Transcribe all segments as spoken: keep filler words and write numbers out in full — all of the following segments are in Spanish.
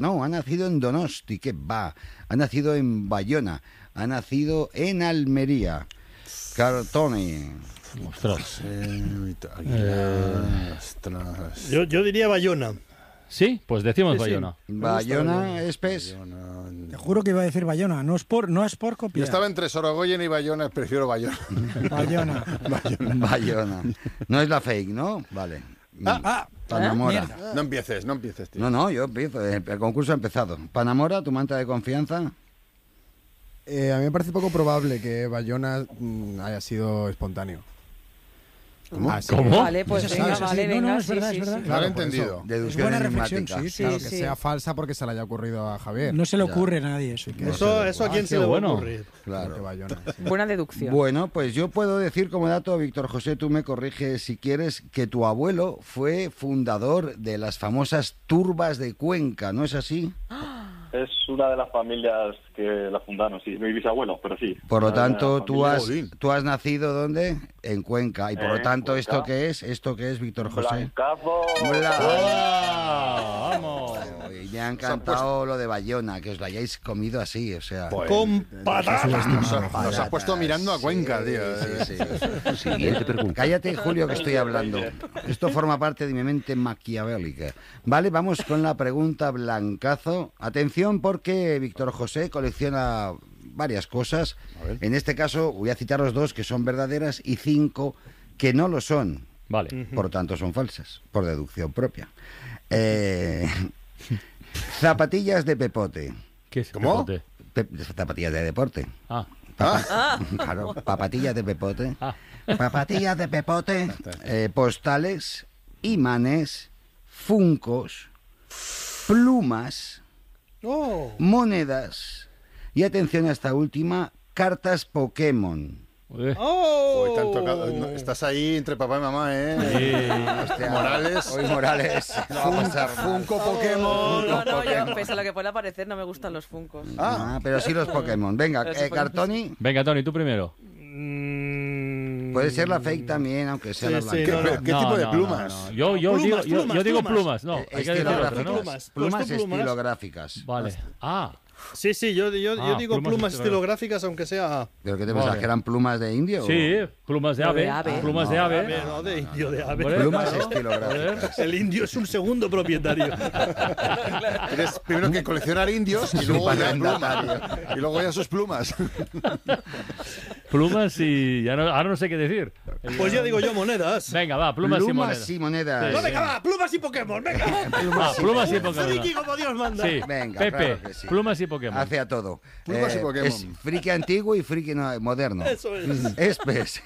No, ha nacido en Donosti, que va. Ha nacido en Bayona. Ha nacido en Almería. Cartoni. Ostras. Eh, eh, ostras. Yo, yo diría Bayona. Sí, pues decimos Sí, sí. Bayona. Bayona, Espes. Bayona. Te juro que iba a decir Bayona, no es por, no es por Yo copiar. estaba entre Sorogoyen y Bayona, prefiero Bayona. Bayona. Bayona. No es la fake, ¿no? Vale. Ah, ah, Panamora. mierda. No empieces, no empieces, tío. No, no, yo empiezo. El concurso ha empezado. Panamora, tu manta de confianza. Eh, a mí me parece poco probable que Bayona mm, haya sido espontáneo. ¿Cómo? Así ¿Cómo? que- Vale, pues Eso sí, venga, eso sí. vale, No, no, venga, es verdad, sí, es sí, verdad. sí. Claro, por eso. entendido. Deducción buena reflexión, enigmática. sí, Claro, Sí, que sí. sea falsa porque se le haya ocurrido a Javier. No se le Ya. ocurre a nadie eso. que- Eso, eso a quién Ah, se qué le va a bueno. ocurrir. Claro. que Bayona, sí. Buena deducción. Bueno, pues yo puedo decir como dato, Víctor José, tú me corriges si quieres, que tu abuelo fue fundador de las famosas turbas de Cuenca, ¿no es así? Es una de las familias que la fundaron, sí, mi bisabuelo, pero sí. Por lo Una de tanto, las tú familias- has, Jolín. tú has nacido ¿dónde? En Cuenca. Y por lo En tanto, ¿esto Cuenca. qué es? ¿Esto qué es, Víctor José? Blancazo. Bla- ¡Ah! ¡Vamos! Y me ha encantado lo de Bayona, que os lo hayáis comido así, o sea... Pues, Con patatas. Nos, ha- nos has puesto mirando a Cuenca, tío. Sí, sí, sí. Siguiente pregunta. Cállate, Julio, que estoy hablando. Esto forma parte de mi mente maquiavélica. Vale, vamos con la pregunta blancazo. Atención, porque Víctor José colecciona varias cosas. A ver. En este caso, voy a citaros dos que son verdaderas y cinco que no lo son. Vale. Por lo tanto, son falsas, por deducción propia. Eh, zapatillas de pepote. ¿Qué es? ¿Cómo? Pepote? Pe- zapatillas de deporte. Ah. Ah, Claro, papatillas de pepote. Ah. Papatillas de pepote, eh, postales, imanes, funcos, plumas, Oh. monedas y atención a esta última, cartas Pokémon. Eh. Oh. Hoy te han tocado- no, estás ahí entre papá y mamá, ¿eh? Sí. Hostia, Morales. Hoy Morales. No va a pasar nada. Funko Pokémon. No, no, yo, pese a lo que pueda parecer, no me gustan los funcos. Ah, pero sí los Pokémon. Venga, Pero sí eh, Pokémon. Cartoni. Venga, Tony, tú primero. Mm. Puede ser la fake también, aunque sea Sí, la sí, blanca. no, no. ¿Qué No, tipo de no, plumas? no, no. Yo, yo Plumas, digo, yo- plumas, yo digo plumas. plumas. No, Eh, hay que decir otra, estilográficas. ¿no? Plumas. Plumas Pues tú plumas. estilográficas. Vale. Ah, Sí, sí, yo, yo, yo Ah, digo plumas plumas estilográficas. estilográficas, aunque sea... ¿Pero qué te Vale. pensabas? ¿Que eran plumas de indio? sí, plumas de No, ave. de ave. Plumas No, de A ave. ver, no, de indio, de ave. Hombre, Plumas claro. estilográficas. El indio es un segundo propietario. Tienes primero que coleccionar indios y luego ya plumas. Y luego ya sus plumas. Plumas y... Ya no, ahora no sé qué decir. Pues ya digo yo monedas. Venga, va, plumas, y Plumas monedas. y monedas. No, venga, va, plumas y Pokémon, venga. Ah, plumas y Pokémon. Friki como Dios manda. Sí, Venga, Pepe, claro que sí. plumas y Pokémon. Hace a todo. Plumas y Pokémon. Es friki antiguo y friki no- moderno. Eso es. Espes.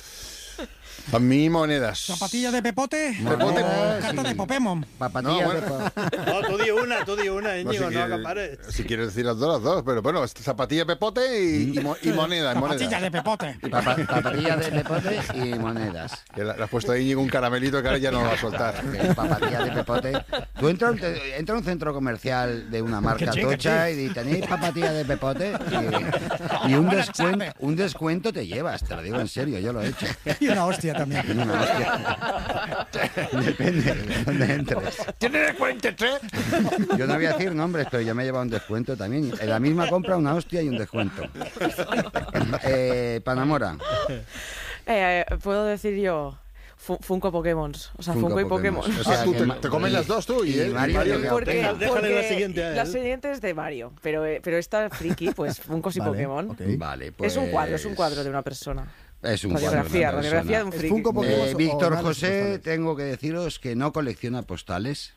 A mí monedas. Zapatilla de pepote. Pepote. Carta de Pokémon. Papatillas No, bueno. de po- No, tú di una, tú di una, No, Íñigo, si, no quieres, acapares. si quieres decir las dos, las dos, pero bueno, es zapatilla pepote y, y, mo- y moneda. y Zapatilla moneda. de pepote. papa- Papatillas de pepote y monedas. Que le le has puesto ahí un caramelito que ahora ya no lo va a soltar. Que Papatillas de pepote. Tú entras a un, te- entra a un centro comercial de una marca Que sí, que tocha y tenéis papatillas de pepote y, y un, descuento, un descuento te llevas, te lo digo en serio, yo lo he hecho. Y una hostia también. Una hostia. Depende de dónde entres. ¿Tienes cuarenta y tres? Yo no voy a decir nombres, pero yo me he llevado un descuento también. En la misma compra, una hostia y un descuento. Eh, Panamora. Eh, Puedo decir yo... Fu- Funko Pokémon. O sea, Funko, y Pokémon. O sea, Ah, tú que te, Ma- te comes las dos tú y, y él, y Mario Mario. le queda Porque, pena. Déjale porque la siguiente a él. la siguiente es de Mario, pero, eh, pero esta friki, pues Funkos y Vale, Pokémon. ok. Vale, pues... Es un cuadro, es un cuadro de una persona. Es un cuadro de Radiografía, una radiografía de un Es friki. Funko Pokémon. Eh, o- Víctor o grandes José, postales. tengo que deciros que no colecciona postales,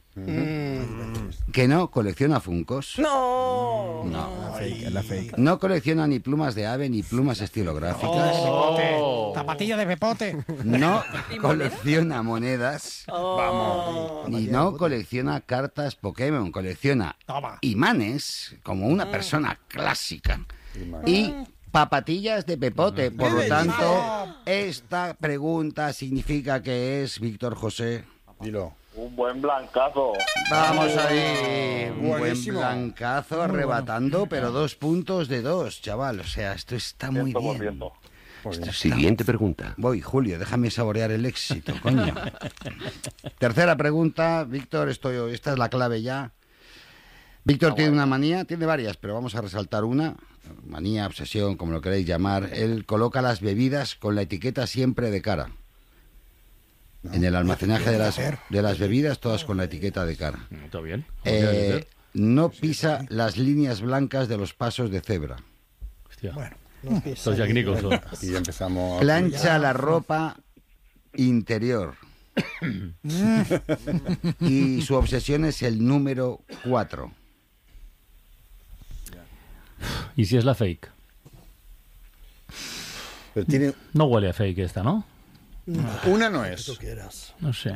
Mm. que no colecciona funcos, ¡No! no, La fake, es la fake. no colecciona ni plumas de ave ni plumas estilográficas, Oh. Zapatilla de pepote. no colecciona monedas, Oh. ni no colecciona cartas Pokémon, colecciona Toma. imanes como una persona clásica y papatillas de pepote. Por lo tanto, esta pregunta significa que es, Víctor José, Dilo. Un buen blancazo. vamos ahí, un buen Buenísimo. blancazo arrebatando, pero dos puntos de dos, chaval. O sea, esto está muy Estamos bien. viendo. Esto está- Siguiente pregunta. Voy, Julio, déjame saborear el éxito, coño. Tercera pregunta, Víctor, estoy, esta es la clave ya. Víctor tiene una manía, tiene varias, pero vamos a resaltar una. Manía, obsesión, como lo queréis llamar. Él coloca las bebidas con la etiqueta siempre de cara. No, en el almacenaje de las, de las bebidas, todas con la etiqueta de cara. Está bien. Eh, no pisa las líneas blancas de los pasos de cebra. Hostia. Bueno, no pisa. Estos Jack Nicholson. Y ya empezamos. Plancha la ropa interior. Y su obsesión es el número cuatro. ¿Y si es la fake? Pero tiene... No huele a fake esta, ¿no? Una no Tú es. quieras. No sé.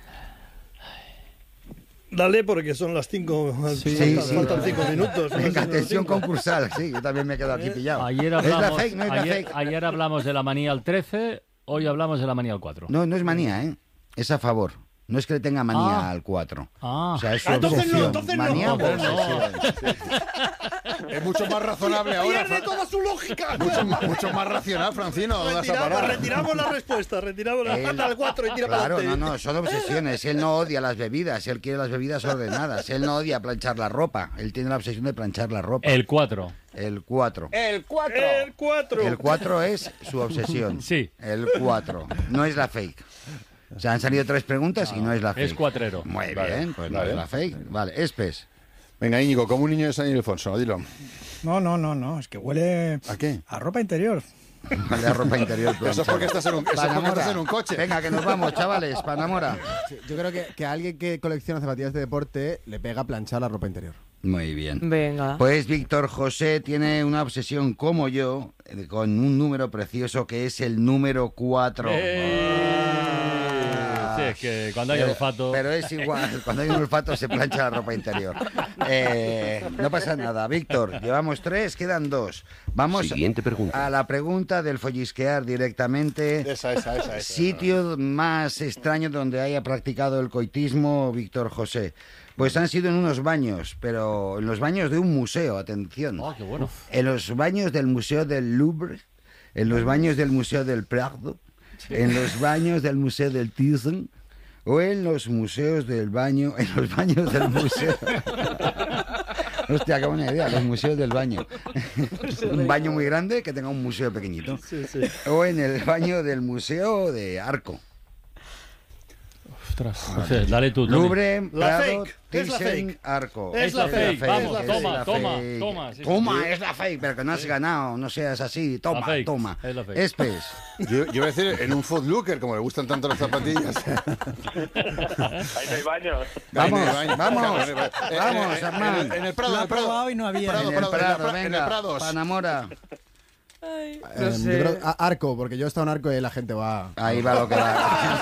Dale, porque son las cinco. Sí, faltan, sí. faltan cinco minutos. son Venga, las atención cinco. concursal. Sí, yo también me he quedado aquí pillado. Ayer ¿Es la hablamos, fake? ¿No es la ayer, fake? ayer hablamos de la manía al trece, hoy hablamos de la manía al cuatro. No, no es manía, ¿eh? Es a favor. No es que le tenga manía Ah. al cuatro. Ah. O sea, es su Ah, entonces no, obsesión. entonces no. Manía o Entonces no. obsesión. Es mucho más razonable ahora. ¡Pierde Fra- toda su lógica! Mucho, más- mucho más racional, Francino. ¿Dónde vas a Retiramos, parar? retiramos la respuesta, retiramos la Él- falta al cuatro y tira para Claro, no, adelante. no, son obsesiones. Él no odia las bebidas, él quiere las bebidas ordenadas. Él no odia planchar la ropa, él tiene la obsesión de planchar la ropa. El cuatro. El cuatro. El cuatro. El cuatro. El cuatro es su obsesión. Sí. El cuatro. No es la fake. O sea, han salido tres preguntas y no es la fake. Es cuatrero. Muy Vale, bien, pues no vale. es la fake. Vale, Espes. Venga, Íñigo, como un niño de San Ildefonso, dilo. No, no, no, no. Es que huele ¿A qué? a ropa interior. La ropa interior. Eso es porque estás en un, eso es porque Panamora. estás en un coche. Venga, que nos vamos, chavales. Panamora. Sí, yo creo que, que a alguien que colecciona zapatillas de deporte le pega planchar la ropa interior. Muy bien. Venga. Pues Víctor José tiene una obsesión como yo eh, con un número precioso que es el número cuatro. Sí, es que cuando hay Pero- olfato... Pero es igual, cuando hay un olfato se plancha la ropa interior. Eh, no pasa nada. Víctor, llevamos tres, quedan dos. Vamos Siguiente pregunta. a la pregunta del follisquear directamente. Esa, esa, esa. esa. Sitio más extraño donde haya practicado el coitismo Víctor José. Pues han sido en unos baños, pero en los baños de un museo, atención. Oh, qué bueno. En los baños del Museo del Louvre, en los baños del Museo del Prado, en los baños del Museo del Thyssen o en los museos del baño, en los baños del museo. Hostia, qué buena idea, los museos del baño. Un baño muy grande que tenga un museo pequeñito. O en el baño del Museo de Arco. Ostras. No sé, dale tú, Tony. Louvre, La Prado, fake, es la Thyssen, fake. Arco. Es la fake, vamos, es toma, la toma, fake. toma, sí, sí. Toma, es la fake, pero que no has ganado, no seas así. Toma, La fake, toma. es la fake. Espes. Yo, yo iba a decir en un Footlooker, como le gustan tanto las zapatillas. Ahí no hay baños. Vamos, Ahí no hay baño. vamos, Eh, eh, vamos, eh, Hernán. En el, en el Prado, Lo en ha el Prado. probado y no había. Prado, En el Prado, en el Prado, Pra- en el venga, Prados. Panamora. Ay, Eh, no yo sé. creo a- Arco, porque yo he estado en Arco y la gente va. Ahí va lo que va.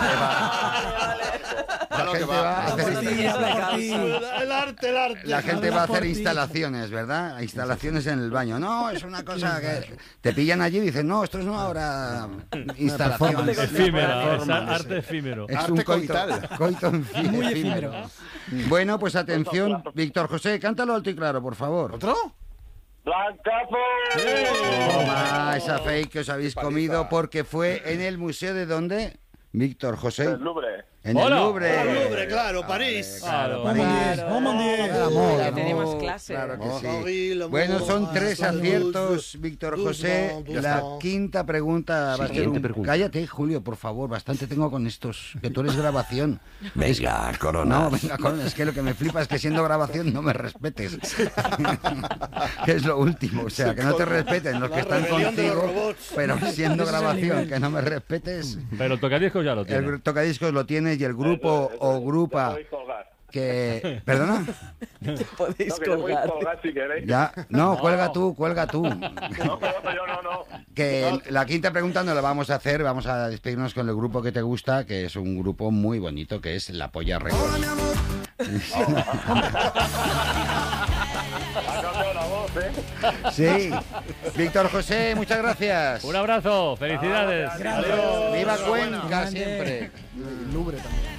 La gente va a hacer, Sí, habla por ti. El arte, el arte. la gente Habla va a por hacer ti. instalaciones, ¿verdad? Instalaciones en el baño. No, es una cosa que te pillan allí y dicen, no, esto es una obra instalación. Efímera, es arte efímero. Es Arte un coito, coital. coito enfi- Muy efímero. efímero. Bueno, pues atención, Víctor José, cántalo alto y claro, por favor. ¿Otro? ¡Blancazo! Toma esa fake que os habéis comido porque fue en el museo de dónde, Víctor José. El Louvre. En Hola. el Louvre. El Louvre, claro, París. Claro. París. Claro. Vamos, diez. Amor, Ya tenía amor, más clase. Claro que sí. Paris, l'amor, Bueno, son tres la aciertos, luz, Víctor doucement, José. doucement. La quinta pregunta va a ser Siguiente un... pregunta. Cállate, Julio, por favor. Bastante tengo con estos. Que tú eres grabación. Venga, Corona. No, venga, Corona, es que lo que me flipa es que siendo grabación no me respetes. Que es lo último. O sea, que no te respeten los La que están rebelión de los contigo. robots. Pero siendo Ese es el grabación, nivel. que no me respetes. Pero el tocadiscos ya lo El tiene. gru- tocadiscos lo tienes y el grupo Eso, eso, o ya grupa podéis colgar. que... ¿Perdona? Podéis No, que ya podéis colgar. colgar si queréis. Ya, no, cuelga tú, cuelga tú. No, pero yo no, no. Que la quinta pregunta no la vamos a hacer, vamos a despedirnos con el grupo que te gusta, que es un grupo muy bonito, que es La Polla Records. Ha cambiado la voz, ¿eh? Sí. Víctor José, muchas gracias. Un abrazo, felicidades. Viva Cuenca siempre. Louvre también.